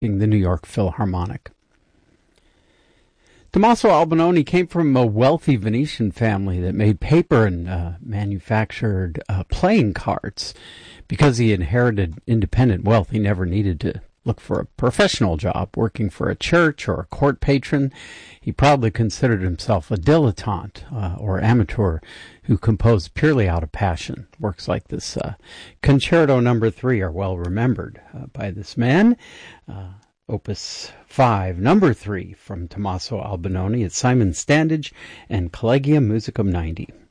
the New York Philharmonic. Tommaso Albinoni came from a wealthy Venetian family that made paper and manufactured playing cards. Because he inherited independent wealth, he never needed to look for a professional job working for a church or a court patron. He probably considered himself a dilettante or amateur who composed purely out of passion. Works like this Concerto No. 3 are well remembered by this man. Opus 5, No. 3 from Tommaso Albinoni at Simon Standage and Collegium Musicum 90.